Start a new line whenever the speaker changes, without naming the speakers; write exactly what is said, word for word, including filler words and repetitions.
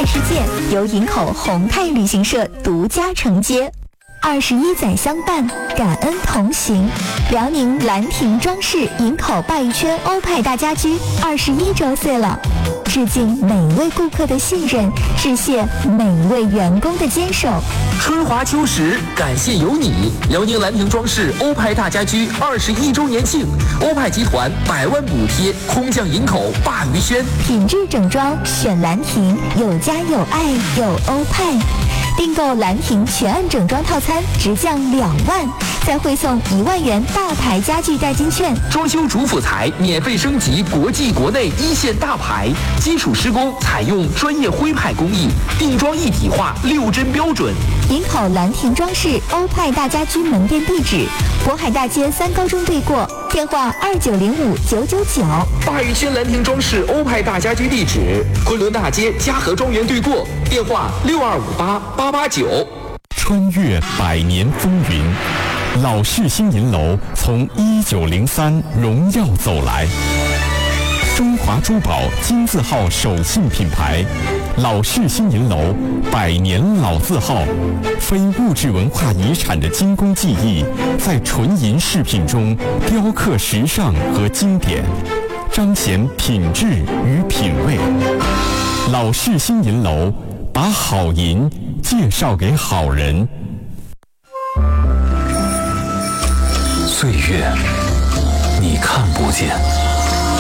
泰世界由营口宏泰旅行社独家承接。二十一载相伴，感恩同行。辽宁兰亭装饰营口鲅鱼圈欧派大家居二十一周岁了，致敬每位顾客的信任，致谢每位员工的坚守。
春华秋实，感谢有你！辽宁兰亭装饰欧派大家居二十一周年庆，欧派集团百万补贴，空降营口鲅鱼圈，
品质整装选兰亭，有家有爱有欧派。订购兰亭全案整装套餐直降两万，再汇送一万元大牌家具代金券。
装修主辅材免费升级国际国内一线大牌，基础施工采用专业徽派工艺，定装一体化，六针标准。
营口兰亭装饰欧派大家居门店地址：渤海大街三高中对过，电话二九零五九九九。
鲅鱼圈兰亭装饰欧派大家居地址：昆仑大街嘉禾庄园对过，电话六二五八八八九。
穿越百年风云，老式新银楼从一九零三荣耀走来。中华珠宝金字号手信品牌，老式新银楼百年老字号，非物质文化遗产的精工技艺，在纯银饰品中雕刻时尚和经典，彰显品质与品味。老式新银楼，把好银介绍给好人。
岁月，你看不见，